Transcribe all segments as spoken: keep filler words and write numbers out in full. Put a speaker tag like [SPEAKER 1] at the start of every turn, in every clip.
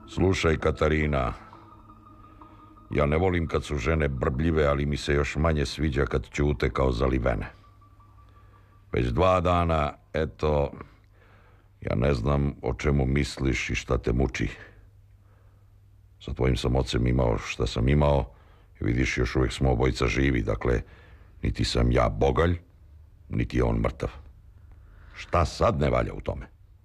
[SPEAKER 1] Slušaj, Katarina, ja ne volim kad su žene brbljive, ali mi se još manje sviđa kad ćute kao zalivene. Već dva dana, eto, ja ne znam o čemu misliš i šta te muči. Sa tvojim sam ocem imao šta sam imao i vidiš, još uvijek smo obojica živi, dakle, niti sam ja bogalj, niti je on mrtav. Šta sad ne valja u tome?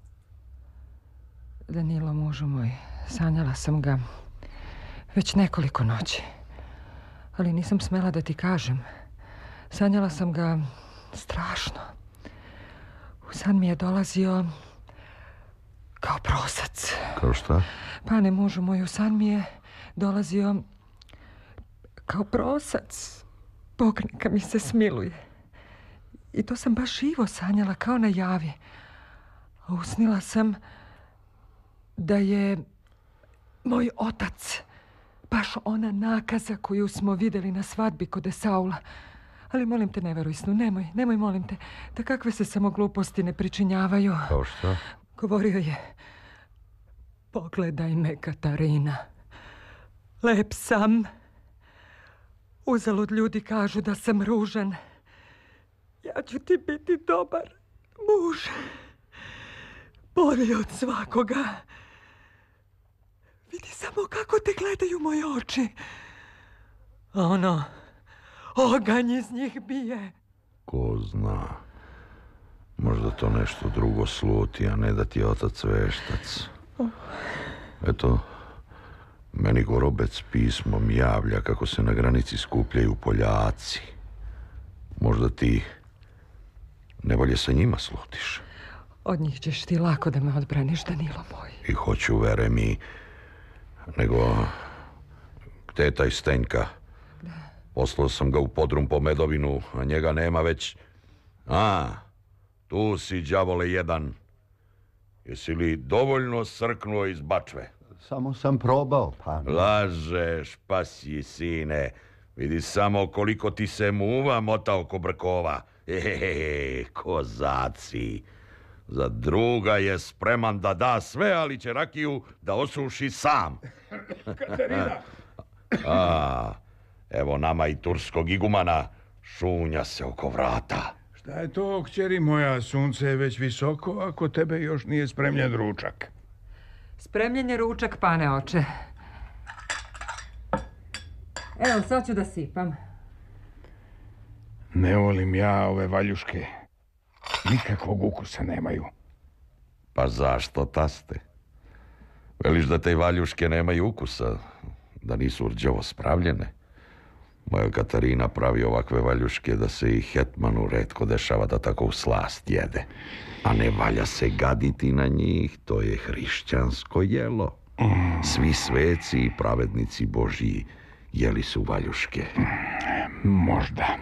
[SPEAKER 2] Danilo, mužu moj, sanjala sam ga već nekoliko noći, ali nisam smela da ti kažem. Sanjala sam ga strašno. U san mi je dolazio kao prosac.
[SPEAKER 1] Kao šta?
[SPEAKER 2] Pa ne, mužu moj, u san mi je dolazio kao prosac. Bog neka mi se smiluje. I to sam baš živo sanjala, kao na javi. A usnila sam da je moj otac baš ona nakaza koju smo vidjeli na svadbi kod Esaula. Ali molim te, ne veruj snu, nemoj, nemoj, molim te, da kakve se samo gluposti ne pričinjavaju.
[SPEAKER 1] Kao šta?
[SPEAKER 2] Govorio je: pogledaj me, Katarina, lep sam. Uzalud ljudi kažu da sam ružan. Ja ću ti biti dobar muž, bolji od svakoga. Vidi samo kako te gledaju moje oči. A ono, oganj iz njih bije.
[SPEAKER 1] Ko zna, možda to nešto drugo sluti, a ne da ti je otac veštac. Eto, meni Gorobec pismom javlja kako se na granici skupljaju Poljaci. Možda ti nevolje sa njima slutiš.
[SPEAKER 2] Od njih ćeš ti lako da me odbraniš, Danilo moj.
[SPEAKER 1] I hoću, vere mi, nego gde je taj Stenjka? Poslao sam ga u podrum po Medovinu, a njega nema već. A, tu si, đavole jedan. Jesi li dovoljno srknuo iz bačve?
[SPEAKER 3] Samo sam probao, pane.
[SPEAKER 1] Lažeš, pasi sine. Vidi samo koliko ti se muva mota oko brkova. Ehehe, kozaci. Za druga je spreman da da sve, ali će rakiju da osuši sam.
[SPEAKER 4] Katarina!
[SPEAKER 1] A, evo nama i turskog igumana, šunja se oko vrata.
[SPEAKER 4] Šta je to, kćeri moja? Sunce je već visoko, ako tebe još nije spremljen ručak.
[SPEAKER 2] Spremljen je ručak, pane oče. Evo, sad ću da sipam.
[SPEAKER 4] Ne volim ja ove valjuške. Nikakvog ukusa nemaju.
[SPEAKER 1] Pa zašto, taste? Veliš da te valjuške nemaju ukusa, da nisu rđavo spravljene? Moja Katarina pravi ovakve valjuške da se i hetmanu retko dešava da tako u slast jede. A ne valja se gaditi na njih, to je hrišćansko jelo. Svi sveci i pravednici Božji jeli su valjuške.
[SPEAKER 4] Možda.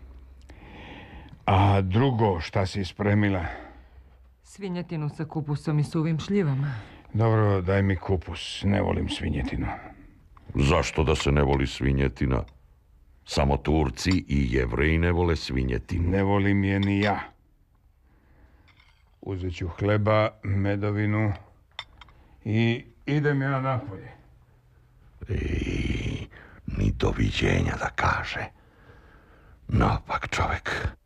[SPEAKER 4] A drugo, šta si spremila?
[SPEAKER 2] Svinjetinu sa kupusom i suvim šljivama.
[SPEAKER 4] Dobro, daj mi kupus, ne volim svinjetinu.
[SPEAKER 1] Zašto da se ne voli svinjetina? Samo Turci i Jevreji ne vole svinjetinu.
[SPEAKER 4] Ne volim je ni ja. Uzet ću hleba, medovinu i idem ja napolje.
[SPEAKER 1] I ni doviđenja da kaže. Napak čovek.